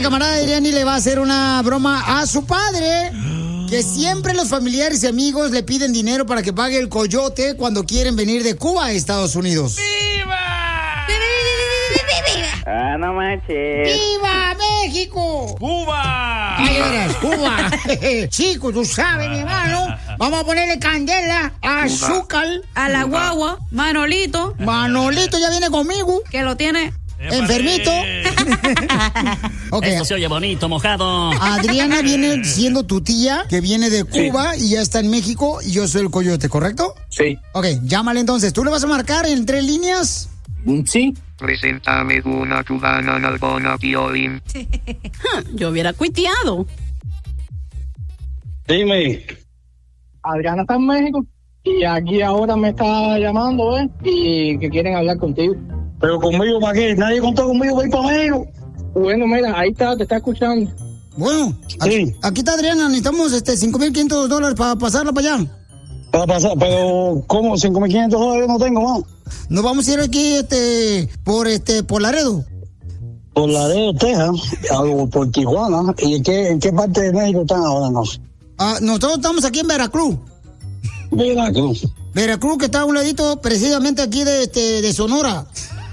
camarada Irani le va a hacer una broma a su padre, que siempre los familiares y amigos le piden dinero para que pague el coyote cuando quieren venir de Cuba a Estados Unidos. ¡Viva! Ah, no manches. ¡Viva México! ¡Cuba! ¡Ay, eres, Cuba! Chico, tú sabes, mi hermano. Vamos a ponerle candela, azúcar. A la guagua, Manolito. Manolito ya viene conmigo. Que lo tiene enfermito. Okay. Esto se oye bonito, mojado. Adriana viene siendo tu tía, que viene de Cuba y ya está en México, y yo soy el coyote, ¿correcto? Sí. Ok, llámale entonces. ¿Tú le vas a marcar en 3 líneas? Sí. Preséntame una cubana nalgona, Piolín. Yo hubiera cuiteado. Dime. Adriana está en México y aquí ahora me está llamando, y que quieren hablar contigo. ¿Pero conmigo para qué? ¿Nadie contó conmigo para ir para México? Bueno, mira, ahí está, te está escuchando. Bueno, aquí está Adriana, necesitamos $5,500 para pasarla para allá. Para pasar, pero ¿cómo? $5,500 no tengo más. Nos vamos a ir aquí por Laredo. Por Laredo, Texas, o por Tijuana. ¿Y en qué parte de México están ahora? No sé. Nosotros estamos aquí en Veracruz. Veracruz, que está a un ladito precisamente aquí de Sonora.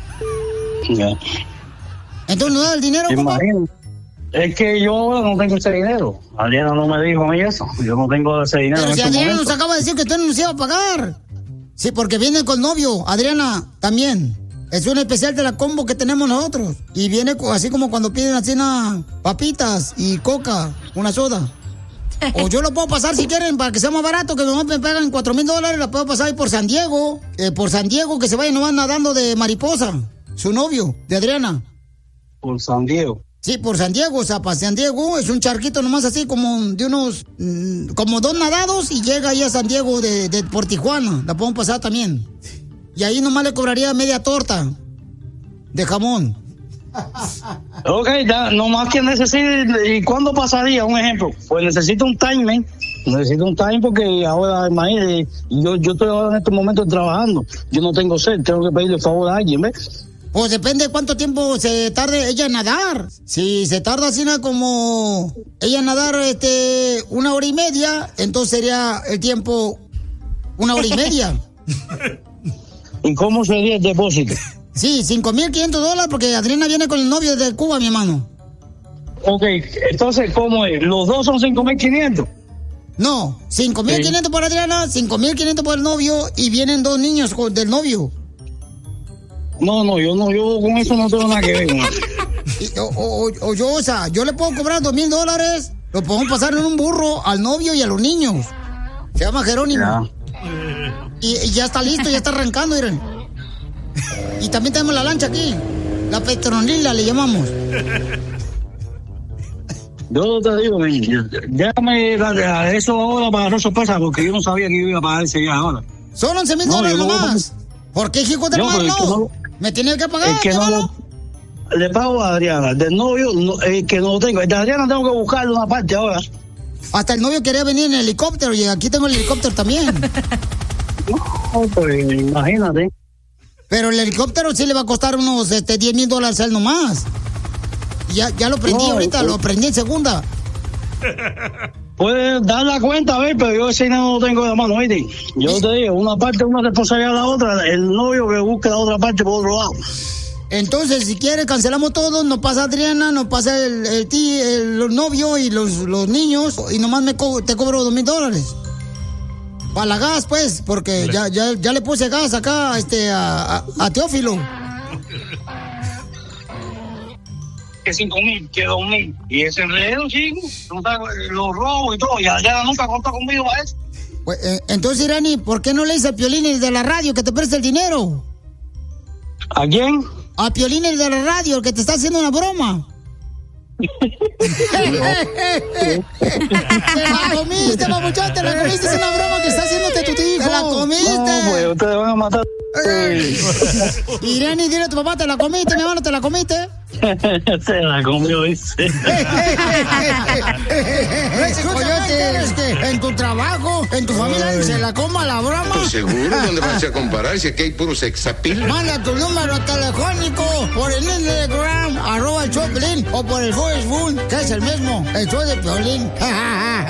Ya. Entonces, ¿nos da el dinero, compa? Es que yo ahora no tengo ese dinero. Adriana no me dijo a mí eso. Yo no tengo ese dinero. Pero si Adriana nos acaba de decir que usted no nos iba a pagar. Sí, porque viene con novio. Adriana también. Es un especial de la combo que tenemos nosotros. Y viene así como cuando piden así papitas y coca, una soda. O yo lo puedo pasar si quieren para que sea más barato, que nomás me pagan $4,000, la puedo pasar ahí por San Diego. Por San Diego, que se vaya nomás nadando de mariposa. Su novio, de Adriana. Por San Diego. Sí, por San Diego, o sea, para San Diego es un charquito nomás así como de unos, como 2 nadados y llega ahí a San Diego por Tijuana. La podemos pasar también. Y ahí nomás le cobraría media torta de jamón. Ok, ya, nomás que necesite. ¿Y cuándo pasaría? Un ejemplo. Pues necesito un timing. Necesito un time porque ahora, imagínate, yo estoy ahora en estos momentos trabajando. Yo no tengo sed, tengo que pedirle favor a alguien, ¿ves? Pues depende de cuánto tiempo se tarde ella en nadar. Si se tarda así como ella en nadar 1 hora y media, entonces sería el tiempo 1 hora y media. ¿Y cómo sería el depósito? Sí, $5,500 porque Adriana viene con el novio de Cuba, mi hermano. Ok, entonces, ¿cómo es? ¿Los dos son 5,500? No, 5,500 por Adriana, 5,500 por el novio y vienen 2 niños del novio. No, yo con eso no tengo nada que ver. O sea, yo le puedo cobrar $2,000, lo podemos pasar en un burro al novio y a los niños. Se llama Jerónimo. Y ya está listo, ya está arrancando, miren. Y también tenemos la lancha aquí, la Petronila le llamamos. Yo te digo, déjame a eso ahora para no sorpresa, porque yo no sabía que iba a pagar ese viaje ahora. Son $11,000 nomás. ¿Por qué, hijo de hermano? ¿Me tiene que pagar? Es que le pago a Adriana. Del novio, que no lo tengo. El de Adriana tengo que buscarle una parte ahora. Hasta el novio quería venir en helicóptero y aquí tengo el helicóptero también. No, pues imagínate. Pero el helicóptero sí le va a costar unos $10,000 a él nomás. Ya lo prendí ahorita, lo prendí en segunda. Puedes dar la cuenta, a ver, pero yo ese no lo tengo de mano, ¿viste? Yo te digo, una parte una responsabilidad de la otra, el novio que busque la otra parte por otro lado. Entonces, si quieres, cancelamos todo, nos pasa Adriana, nos pasa el novio y los niños, y nomás te cobro $2,000. Para la gas, pues, porque ya le puse gas acá a Teófilo. Que 5,000, que 2,000. Y ese enredo, chico, los robos y todo, ya nunca contó conmigo a eso. Pues, entonces, Irani, ¿por qué no le dices a Piolín de la radio que te preste el dinero? ¿A quién? A Piolín de la radio, que te está haciendo una broma. Te la comiste, papuchón, te la comiste, es una broma que está haciéndote tu hijo. Te la comiste. No, pues ustedes van a matar. Irani, dile a tu papá, ¿te la comiste, mi hermano, te la comiste? Se la comió, dice. Ese coyote es que en tu trabajo, en tu familia, se la coma la broma. Pues seguro, ¿dónde vas a comparar? Si aquí hay puro sexapil. Manda tu número telefónico por el Instagram, @el show de Piolín, o por el Facebook, que es el mismo, el show de Piolín.